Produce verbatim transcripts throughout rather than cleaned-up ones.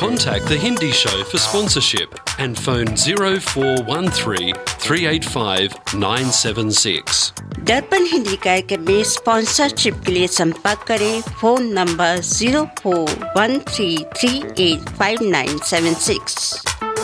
Contact The Hindi Show for sponsorship and phone zero four one three, three eight five, nine seven six. दर्पण हिंदी कार्यक्रम में sponsorship के लिए संपर्क करें phone number zero four one three three eight five nine seven six.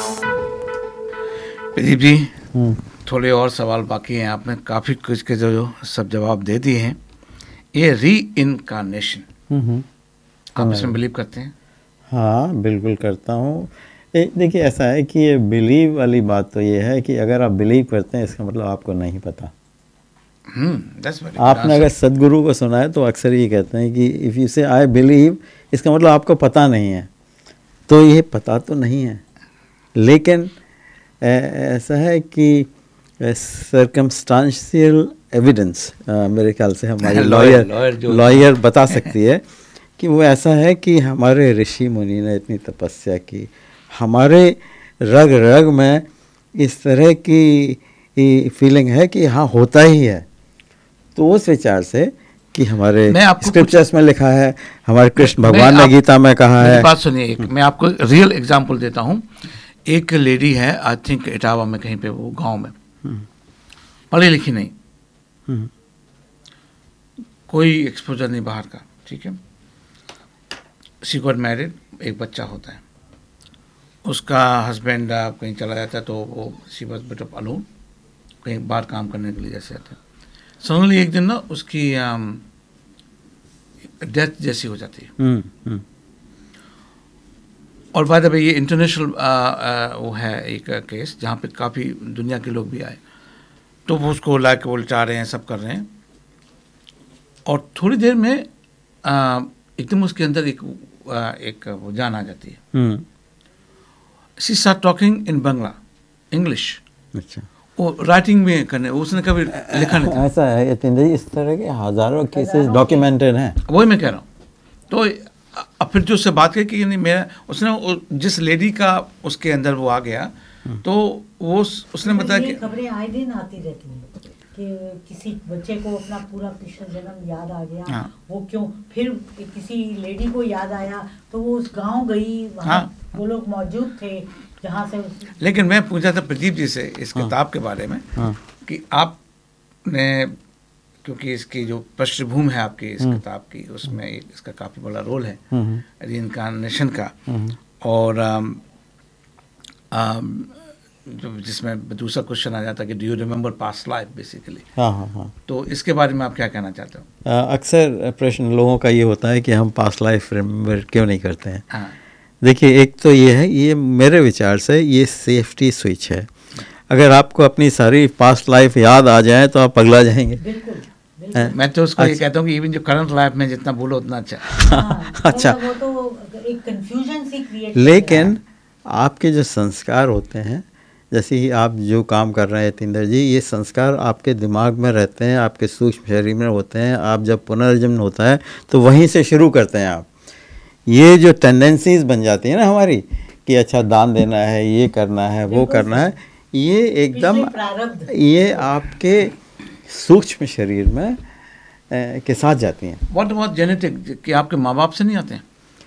Pradeep ji, थोड़े और सवाल बाकी हैं। आपने काफ़ी कुछ के जो, जो सब जवाब दे दिए हैं। ये री इनकारनेशन, आप इसमें बिलीव करते हैं? हाँ, बिल्कुल करता हूँ। देखिए, ऐसा है कि ये बिलीव वाली बात तो ये है कि अगर आप बिलीव करते हैं इसका मतलब आपको नहीं पता। hmm, आपने अगर सदगुरु को सुना है तो अक्सर ये कहते हैं कि इफ़ यू से आई बिलीव, इसका मतलब आपको पता नहीं है। तो ये पता तो नहीं है, लेकिन ऐसा है कि सर्कमस्टांशियल एविडेंस मेरे ख्याल से हमारे लॉयर लॉयर बता सकती है कि वो ऐसा है कि हमारे ऋषि मुनि ने इतनी तपस्या की, हमारे रग रग में इस तरह की फीलिंग है कि हाँ होता ही है। तो उस विचार से कि हमारे स्क्रिप्चर्स में लिखा है, हमारे कृष्ण भगवान ने गीता में कहा है। बात सुनिए, मैं आपको रियल एग्जांपल देता हूँ। एक लेडी है, आई थिंक इटावा में कहीं पे, वो गांव में, पढ़ी लिखी नहीं, कोई एक्सपोजर नहीं बाहर का, ठीक है। शी गॉट मैरिड, एक बच्चा होता है। उसका हस्बैंड कहीं चला जाता है तो वो she was bit of alone, कहीं बाहर काम करने के लिए जैसे जाते हैं। सडनली एक दिन ना उसकी डेथ जैसी हो जाती है। हुँ, हुँ. और बाय द वे ये इंटरनेशनल वो है एक केस जहाँ पे काफ़ी दुनिया के लोग भी आए, तो वो उसको ला के वो लिटा रहे हैं, सब कर रहे हैं। और थोड़ी देर में एकदम उसके अंदर एक आ, एक वो जान आ जाती है। She start talking in Bangla, English. अच्छा। वो राइटिंग में करने, उसने कभी लिखा नहीं था। ऐसा है यतीन्द्र जी, इस तरह के हज़ारों केसेस डॉक्यूमेंटेड हैं। वही मैं कह रहा हूँ। तो अब फिर जो उससे बात की कि नहीं, मेरा उसने जिस लेडी का उसके अंदर वो आ गया, तो वो उसने बताया कि खबरें आए दिन आती रहती हैं कि किसी बच्चे को अपना पूरा पिछला जन्म याद आ गया। हाँ। वो क्यों, फिर किसी लेडी को याद आया तो वो उस गांव गई, वहाँ हाँ। वो लोग मौजूद थे जहाँ से उस... लेकिन मैं पूछा था प्रदीप जी से इस हाँ। किताब के बारे में हाँ। कि आपने, क्योंकि इसकी जो पृष्ठभूमि है आपकी इस किताब की, उसमें इसका काफ़ी बड़ा रोल है रीइंकार्नेशन का। और आम, आम, जो जिसमें दूसरा क्वेश्चन आ जाता है कि do you remember past life basically. हाँ हाँ हाँ। तो इसके बारे में आप क्या कहना चाहते हो? अक्सर प्रश्न लोगों का ये होता है कि हम पास्ट लाइफ रिमेंबर क्यों नहीं करते हैं। हाँ। देखिए, एक तो ये है, ये मेरे विचार से ये सेफ्टी स्विच है। अगर आपको अपनी सारी पास्ट लाइफ याद आ जाए तो आप पगला जाएंगे। बिल्कुल, बिल्कुल। मैं तो उसको अच्छा। ये कहता हूँ कि इवन जो करंट लाइफ में जितना बोलो उतना अच्छा। हाँ, अच्छा, वो तो एक कंफ्यूजन सी क्रिएट। लेकिन आपके जो संस्कार होते हैं, जैसे ही आप जो काम कर रहे हैं यतीन्द्र जी, ये संस्कार आपके दिमाग में रहते हैं, आपके सूक्ष्म शरीर में होते हैं। आप जब पुनर्जन्म होता है तो वहीं से शुरू करते हैं आप। ये जो टेंडेंसीज बन जाती है ना हमारी कि अच्छा दान देना है, ये करना है, वो करना है, ये एकदम ये आपके सूक्ष्म शरीर में ए, के साथ जाती हैं। व्हाट अबाउट जेनेटिक, कि आपके माँ बाप से नहीं आते हैं?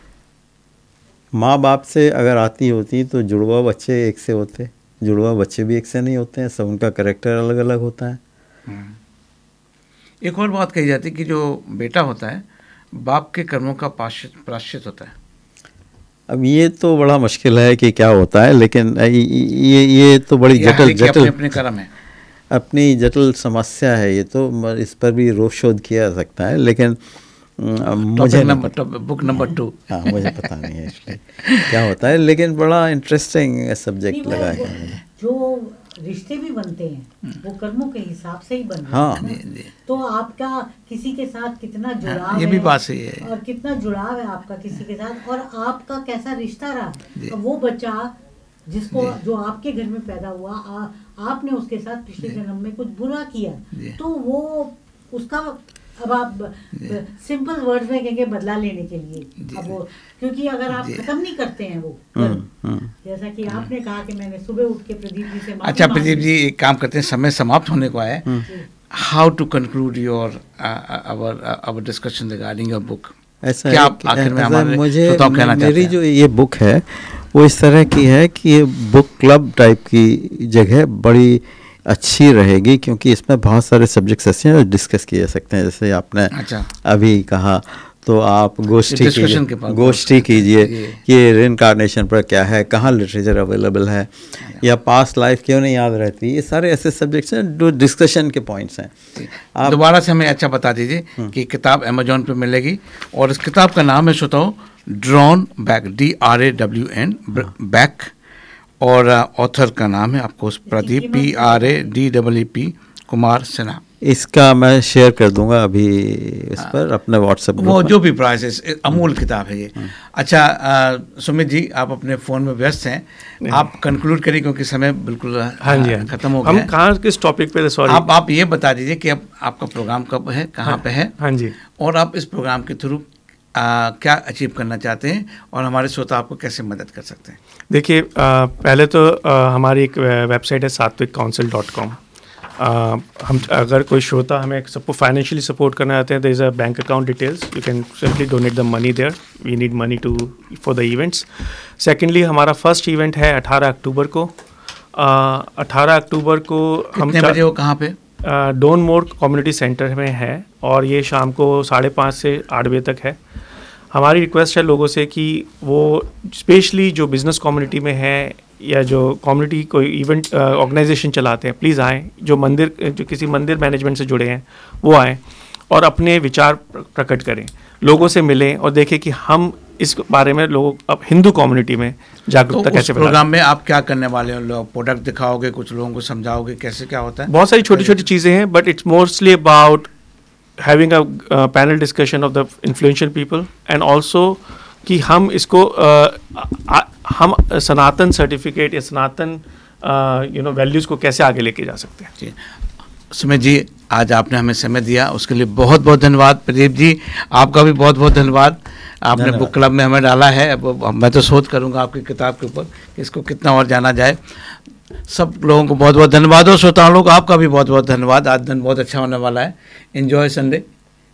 माँ बाप से अगर आती होती तो जुड़वा बच्चे एक से होते, जुड़वा बच्चे भी एक से नहीं होते हैं, सब उनका कैरेक्टर अलग अलग होता है। एक और बात कही जाती है कि जो बेटा होता है बाप के कर्मों का प्रायश्चित होता है। अब ये तो बड़ा मुश्किल है कि क्या होता है, लेकिन ये ये तो बड़ी जटिल जटिल अपने, अपने कर्म है, अपनी जटिल समस्या है। ये तो इस पर भी रोक शोध किया जा सकता है, लेकिन मुझे नंबर बुक नंबर टू हाँ मुझे पता नहीं है इसलिए क्या होता है, लेकिन बड़ा इंटरेस्टिंग सब्जेक्ट लगा है। जो रिश्ते भी बनते हैं वो कर्मों के हिसाब से ही बनते हाँ। हैं। तो आपका किसी के साथ कितना जुड़ाव ये भी बात सही है, और कितना जुड़ाव है आपका किसी के साथ, और आपका कैसा रिश्ता रहा। वो बच्चा जिसको जो आपके घर में पैदा हुआ, आ, आपने उसके साथ पिछले जन्म में कुछ बुरा किया, तो वो उसका, अब आप सिंपल वर्ड्स में कहेंगे बदला लेने के लिए। अब वो, क्योंकि अगर आप खत्म नहीं करते हैं वो, जैसा कि आपने कहा कि मैंने सुबह उठ के प्रदीप जी से, अच्छा प्रदीप जी एक काम करते हैं, समय समाप्त होने को है। How to conclude your our our discussion regarding your book? ऐसा क्या है आप कि- आखिर में ऐसा हमारे मुझे श्रोताओं को कहना चाहते मेरी हैं? जो ये बुक है वो इस तरह की है कि ये बुक क्लब टाइप की जगह बड़ी अच्छी रहेगी, क्योंकि इसमें बहुत सारे सब्जेक्ट्स ऐसे हैं जो डिस्कस किए जा सकते हैं। जैसे आपने अच्छा। अभी कहा तो आप गोष्ठी डिस्कशन कीजिए, के पास गोष्ठी कीजिए ये। कि रिइंकार्नेशन पर क्या है, कहाँ लिटरेचर अवेलेबल है, या पास्ट लाइफ क्यों नहीं याद रहती। ये सारे ऐसे सब्जेक्ट्स हैं जो डिस्कशन के पॉइंट्स हैं। आप दोबारा से हमें अच्छा बता दीजिए कि किताब अमेजोन पे मिलेगी, और इस किताब का नाम है श्रोताओ drawn back, D R A W N back, और ऑथर का नाम है आपको Pradeep, P R A D W P Kumar Sinha. इसका मैं शेयर कर दूंगा अभी इस पर अपने व्हाट्सएप ग्रुप वो में। जो भी प्राइस है, अमूल किताब है ये। अच्छा अ, सुमित जी, आप अपने फ़ोन में व्यस्त हैं, आप कंक्लूड करिए क्योंकि समय बिल्कुल अ, हाँ जी, हाँ जी। खत्म हो गया हम है। कहाँ किस टॉपिक पे, सॉरी आप आप ये बता दीजिए कि अब आपका प्रोग्राम कब है, कहाँ पे है, हाँ जी। और आप इस प्रोग्राम के थ्रू क्या अचीव करना चाहते हैं, और हमारे श्रोता आपको कैसे मदद कर सकते हैं? देखिए, अ, पहले तो अ, हमारी एक वेबसाइट है सात्विक काउंसिल डॉट कॉम। हम अगर कोई श्रोता हमें सपो फाइनेंशियली सपोर्ट करना चाहते हैं, there is a bank account details, you can simply donate the money there, we need money to for the events. Secondly, हमारा फर्स्ट इवेंट है अठारह अक्टूबर को। अठारह अक्टूबर को हम कितने बजे हो, कहाँ पे? डोन मोर कम्युनिटी सेंटर में है, और ये शाम को साढ़े पाँच से आठ बजे तक है। हमारी रिक्वेस्ट है लोगों से कि वो स्पेशली जो बिज़नेस कम्युनिटी में है या जो कम्युनिटी कोई इवेंट ऑर्गेनाइजेशन चलाते हैं, प्लीज़ आएँ। जो मंदिर जो किसी मंदिर मैनेजमेंट से जुड़े हैं वो आएँ और अपने विचार प्रकट करें, लोगों से मिलें और देखें कि हम इस बारे में लोग अब हिंदू कम्युनिटी में जागरूकता तो कैसे उस प्रोग्राम में आप क्या करने वाले हो? लोग प्रोडक्ट दिखाओगे, कुछ लोगों को समझाओगे, कैसे क्या होता है? बहुत सारी छोटी छोटी चीज़ें हैं, but it's mostly about having a uh, panel discussion of the influential people, and also कि हम इसको uh, आ, हम सनातन सर्टिफिकेट या सनातन यू नो वैल्यूज़ को कैसे आगे लेके जा सकते हैं। जी सुमित जी, आज आपने हमें समय दिया, उसके लिए बहुत बहुत धन्यवाद। प्रदीप जी, आपका भी बहुत बहुत धन्यवाद, आपने बुक क्लब में हमें डाला है। अब मैं तो शोध करूंगा आपकी किताब के ऊपर कि इसको कितना और जाना जाए। सब लोगों को बहुत बहुत धन्यवाद, और श्रोताओं लोग आपका भी बहुत बहुत धन्यवाद। आज दिन बहुत अच्छा होने वाला है। Enjoy Sunday.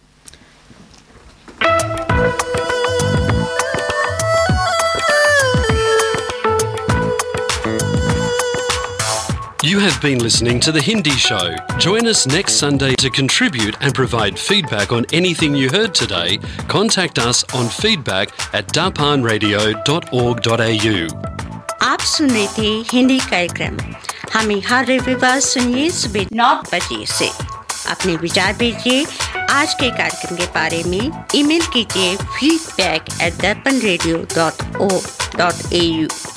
You have been listening to The Hindi Show. Join us next Sunday to contribute and provide feedback on anything you heard today. Contact us on feedback at dapan radio dot org dot a u. आप सुन रहे थे हिंदी कार्यक्रम। हमें हर रविवार सुनिए सुबह नौ बजे से। अपने विचार भेजिए आज के कार्यक्रम के बारे में। ईमेल कीजिए feedback at dapan radio dot org dot a u।